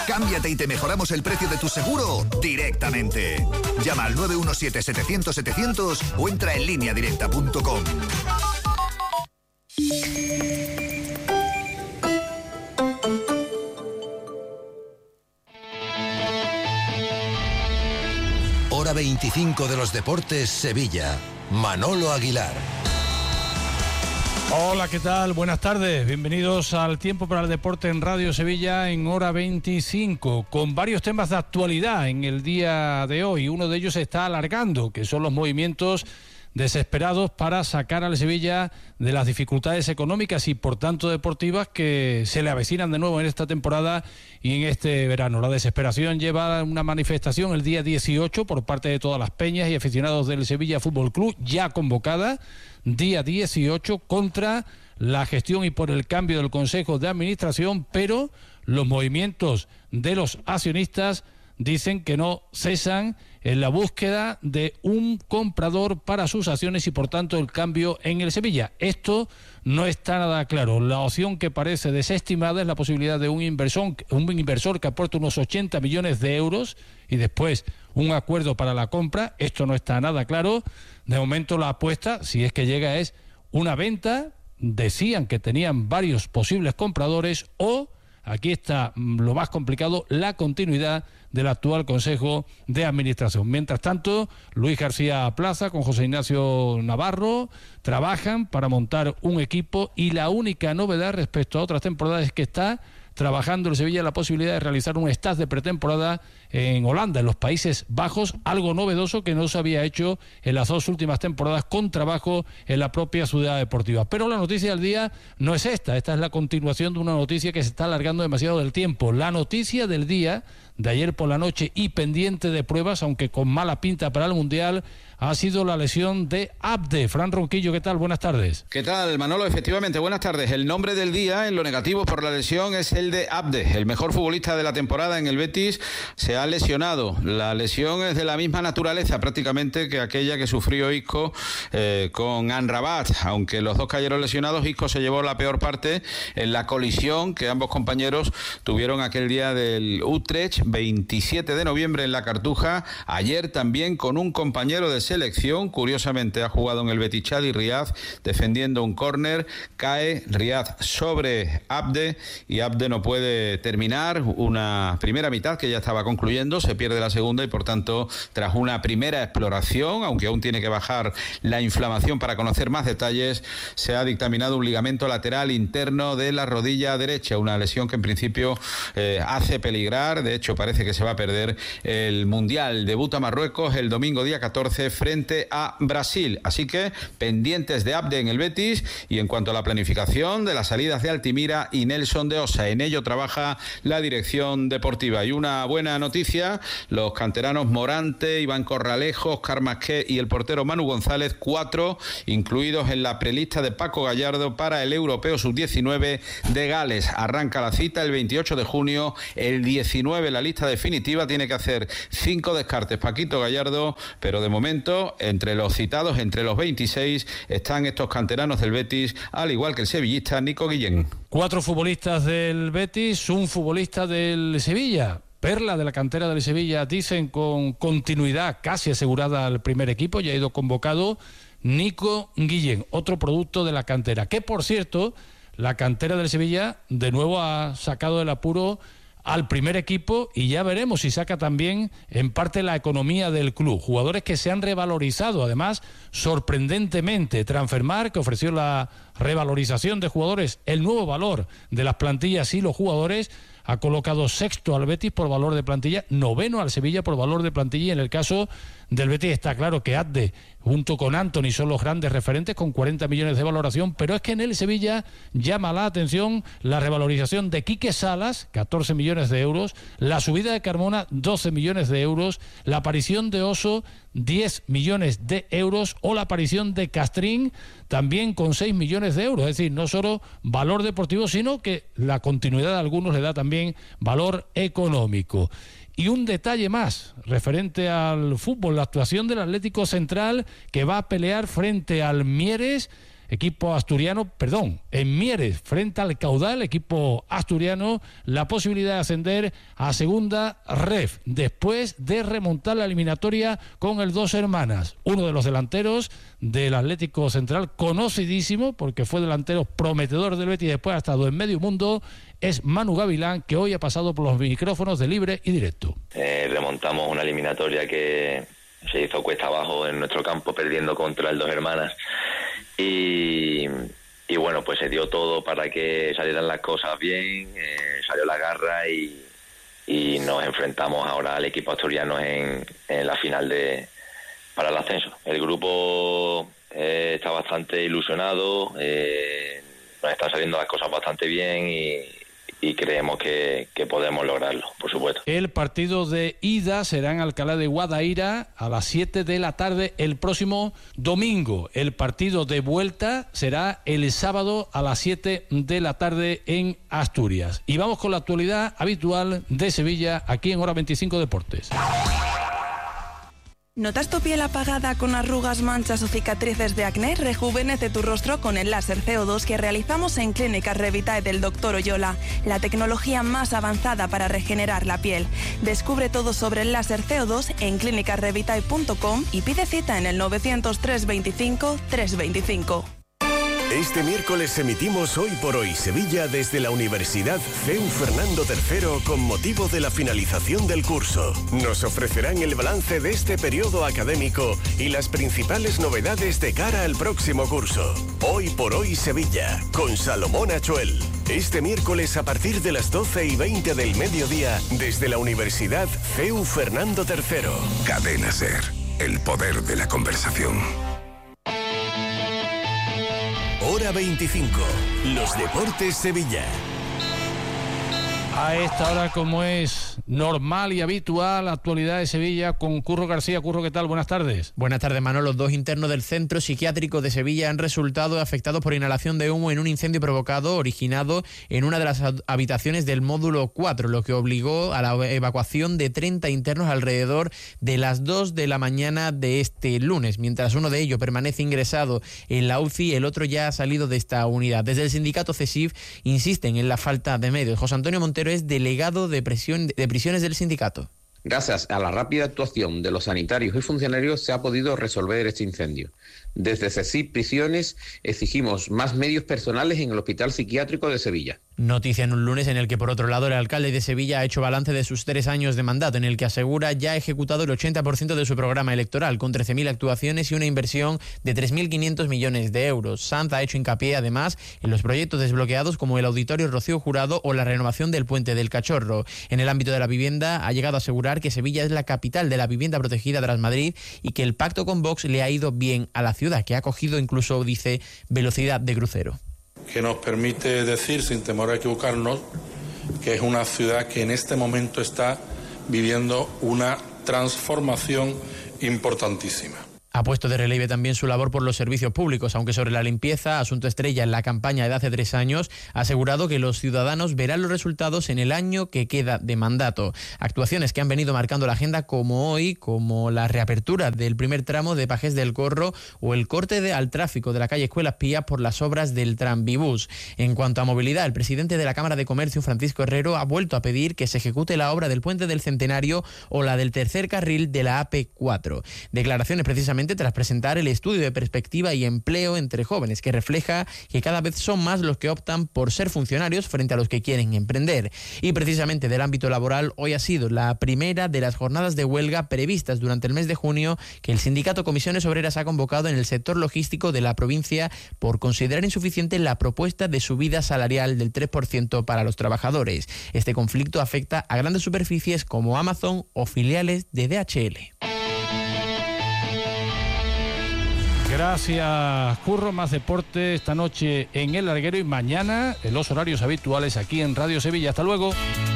Cámbiate y te mejoramos el precio de tu seguro directamente. Llama al 917-700-700 o entra en lineadirecta.com. Hora 25 de los deportes, Sevilla. Manolo Aguilar. Hola, ¿qué tal? Buenas tardes. Bienvenidos al Tiempo para el Deporte en Radio Sevilla en Hora 25, con varios temas de actualidad en el día de hoy. Uno de ellos se está alargando, que son los movimientos desesperados para sacar al Sevilla de las dificultades económicas y por tanto deportivas que se le avecinan de nuevo en esta temporada y en este verano. La desesperación lleva a una manifestación el día 18 por parte de todas las peñas y aficionados del Sevilla Fútbol Club, ya convocada, día 18, contra la gestión y por el cambio del Consejo de Administración, pero los movimientos de los accionistas dicen que no cesan en la búsqueda de un comprador para sus acciones y por tanto el cambio en el Sevilla. Esto no está nada claro. La opción que parece desestimada es la posibilidad de un inversor que aporte unos 80 millones de euros y después un acuerdo para la compra. Esto no está nada claro. De momento la apuesta, si es que llega, es una venta. Decían que tenían varios posibles compradores o, aquí está lo más complicado, la continuidad del actual Consejo de Administración. Mientras tanto, Luis García Plaza con José Ignacio Navarro trabajan para montar un equipo y la única novedad respecto a otras temporadas es que está trabajando el Sevilla la posibilidad de realizar un stage de pretemporada en Holanda, en los Países Bajos, algo novedoso que no se había hecho en las dos últimas temporadas con trabajo en la propia ciudad deportiva. Pero la noticia del día no es esta es la continuación de una noticia que se está alargando demasiado del tiempo. La noticia del día de ayer por la noche y pendiente de pruebas, aunque con mala pinta para el Mundial, ha sido la lesión de Abde. Fran Ronquillo, ¿qué tal? Buenas tardes. ¿Qué tal, Manolo? Efectivamente, buenas tardes. El nombre del día en lo negativo por la lesión es el de Abde, el mejor futbolista de la temporada en el Betis. Se ha lesionado. La lesión es de la misma naturaleza prácticamente que aquella que sufrió Isco con Amrabat. Aunque los dos cayeron lesionados, Isco se llevó la peor parte en la colisión que ambos compañeros tuvieron aquel día del Utrecht, 27 de noviembre en la Cartuja. Ayer también con un compañero de selección, curiosamente ha jugado en el Betis Chadi, Riad, defendiendo un córner, cae Riad sobre Abde y Abde no puede terminar una primera mitad que ya estaba concluyendo, se pierde la segunda y por tanto tras una primera exploración, aunque aún tiene que bajar la inflamación para conocer más detalles, se ha dictaminado un ligamento lateral interno de la rodilla derecha, una lesión que en principio hace peligrar. De hecho parece que se va a perder el Mundial. Debuta Marruecos el domingo día 14 frente a Brasil, así que pendientes de Abde en el Betis. Y en cuanto a la planificación de las salidas de Altimira y Nelson de Osa, en ello trabaja la dirección deportiva. Y una buena noticia, los canteranos Morante, Iván Corralejo, Óscar Masqué y el portero Manu González, 4 incluidos en la prelista de Paco Gallardo para el Europeo Sub-19 de Gales. Arranca la cita el 28 de junio, el 19 la lista definitiva, tiene que hacer 5 descartes Paquito Gallardo, pero de momento entre los citados, entre los 26, están estos canteranos del Betis, al igual que el sevillista Nico Guillén. 4 futbolistas del Betis, un futbolista del Sevilla. Perla de la cantera del Sevilla, dicen con continuidad casi asegurada al primer equipo, ya ha ido convocado Nico Guillén, otro producto de la cantera, que por cierto, la cantera del Sevilla de nuevo ha sacado del apuro al primer equipo y ya veremos si saca también en parte la economía del club. Jugadores que se han revalorizado, además, sorprendentemente. Transfermarkt, que ofreció la revalorización de jugadores, el nuevo valor de las plantillas y los jugadores, ha colocado sexto al Betis por valor de plantilla, noveno al Sevilla por valor de plantilla, y en el caso del Betis está claro que Abde junto con Antony son los grandes referentes con 40 millones de valoración, pero es que en el Sevilla llama la atención la revalorización de Quique Salas, 14 millones de euros, la subida de Carmona, 12 millones de euros, la aparición de Oso, 10 millones de euros, o la aparición de Castrín, también con 6 millones de euros. Es decir, no solo valor deportivo, sino que la continuidad de algunos le da también valor económico. Y un detalle más, referente al fútbol, la actuación del Atlético Central, que va a pelear frente al Mieres en Mieres, frente al Caudal, equipo asturiano, la posibilidad de ascender a segunda ref, después de remontar la eliminatoria con el Dos Hermanas. Uno de los delanteros del Atlético Central, conocidísimo, porque fue delantero prometedor del Betis y después ha estado en medio mundo, es Manu Gavilán, que hoy ha pasado por los micrófonos de Libre y Directo. Remontamos una eliminatoria que se hizo cuesta abajo en nuestro campo, perdiendo contra el Dos Hermanas, y bueno, pues se dio todo para que salieran las cosas bien, salió la garra y nos enfrentamos ahora al equipo asturiano en la final para el ascenso. El grupo está bastante ilusionado, nos están saliendo las cosas bastante bien y creemos que podemos lograrlo, por supuesto. El partido de ida será en Alcalá de Guadaira a las 7 de la tarde el próximo domingo. El partido de vuelta será el sábado a las 7 de la tarde en Asturias. Y vamos con la actualidad habitual de Sevilla, aquí en Hora 25 Deportes. ¿Notas tu piel apagada con arrugas, manchas o cicatrices de acné? Rejuvenece tu rostro con el láser CO2 que realizamos en Clínica Revitae del Dr. Oyola, la tecnología más avanzada para regenerar la piel. Descubre todo sobre el láser CO2 en clinicarevitae.com y pide cita en el 903 25 325. Este miércoles emitimos Hoy por Hoy Sevilla desde la Universidad CEU Fernando III con motivo de la finalización del curso. Nos ofrecerán el balance de este periodo académico y las principales novedades de cara al próximo curso. Hoy por Hoy Sevilla con Salomón Achuel. Este miércoles a partir de las 12:20 del mediodía desde la Universidad CEU Fernando III. Cadena SER, el poder de la conversación. Hora 25, los deportes Sevilla. A esta hora, como es normal y habitual, actualidad de Sevilla con Curro García. Curro, ¿qué tal? Buenas tardes. Buenas tardes, Manolo. Dos internos del Centro Psiquiátrico de Sevilla han resultado afectados por inhalación de humo en un incendio originado en una de las habitaciones del módulo 4, lo que obligó a la evacuación de 30 internos alrededor de las 2 de la mañana de este lunes. Mientras uno de ellos permanece ingresado en la UCI, el otro ya ha salido de esta unidad. Desde el sindicato CESIF insisten en la falta de medios. José Antonio Montero es delegado de prisiones del sindicato. Gracias a la rápida actuación de los sanitarios y funcionarios se ha podido resolver este incendio. Desde CESIF Prisiones exigimos más medios personales en el Hospital Psiquiátrico de Sevilla. Noticia en un lunes en el que, por otro lado, el alcalde de Sevilla ha hecho balance de sus 3 años de mandato, en el que asegura ya ha ejecutado el 80% de su programa electoral, con 13.000 actuaciones y una inversión de 3.500 millones de euros. Sanz ha hecho hincapié, además, en los proyectos desbloqueados como el Auditorio Rocío Jurado o la renovación del Puente del Cachorro. En el ámbito de la vivienda, ha llegado a asegurar que Sevilla es la capital de la vivienda protegida tras Madrid y que el pacto con Vox le ha ido bien a la ciudad, que ha cogido incluso, dice, velocidad de crucero. Que nos permite decir, sin temor a equivocarnos, que es una ciudad que en este momento está viviendo una transformación importantísima. Ha puesto de relieve también su labor por los servicios públicos, aunque sobre la limpieza, asunto estrella en la campaña de hace 3 años, ha asegurado que los ciudadanos verán los resultados en el año que queda de mandato. Actuaciones que han venido marcando la agenda como hoy, como la reapertura del primer tramo de Pajés del Corro o el corte al tráfico de la calle Escuelas Pías por las obras del Tranvibús. En cuanto a movilidad, el presidente de la Cámara de Comercio, Francisco Herrero, ha vuelto a pedir que se ejecute la obra del Puente del Centenario o la del tercer carril de la AP4. Declaraciones precisamente tras presentar el estudio de perspectiva y empleo entre jóvenes, que refleja que cada vez son más los que optan por ser funcionarios frente a los que quieren emprender. Y precisamente del ámbito laboral, hoy ha sido la primera de las jornadas de huelga previstas durante el mes de junio que el sindicato Comisiones Obreras ha convocado en el sector logístico de la provincia por considerar insuficiente la propuesta de subida salarial del 3% para los trabajadores. Este conflicto afecta a grandes superficies como Amazon o filiales de DHL. Gracias, Curro. Más deporte esta noche en El Larguero y mañana en los horarios habituales aquí en Radio Sevilla. Hasta luego.